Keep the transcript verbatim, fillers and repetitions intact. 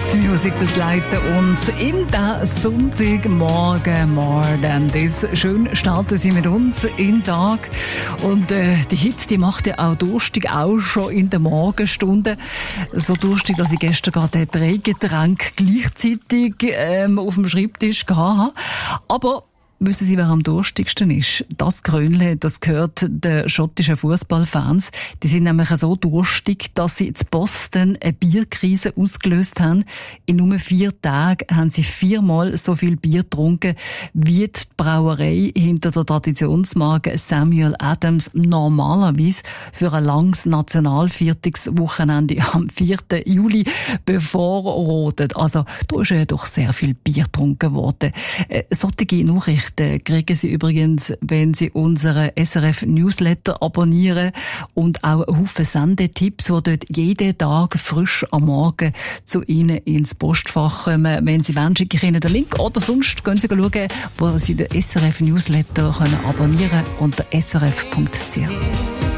Music begleiten uns in den Sonntagmorgen More Than This. Schön starten Sie mit uns in den Tag. Und äh, die Hitze, die macht ja auch durstig, auch schon in den Morgenstunden. So durstig, dass ich gestern gerade drei Getränke gleichzeitig ähm, auf dem Schreibtisch hatte. Aber wissen Sie, wer am durstigsten ist? Das Grönle, das gehört den schottischen Fußballfans. Die sind nämlich so durstig, dass sie in Boston eine Bierkrise ausgelöst haben. In nur vier Tagen haben sie viermal so viel Bier getrunken, wie die Brauerei hinter der Traditionsmarke Samuel Adams normalerweise für ein langes Nationalviertagswochenende am vierten Juli bevorrotet. Also, da ist ja doch sehr viel Bier getrunken worden. Äh, solche Nachrichten kriegen Sie übrigens, wenn Sie unseren S R F Newsletter abonnieren und auch einen Haufen Sendetipps, die dort jeden Tag frisch am Morgen zu Ihnen ins Postfach kommen. Wenn Sie wollen, schicke ich Ihnen den Link oder sonst gehen Sie schauen, wo Sie den S R F Newsletter abonnieren können unter s r f punkt c h.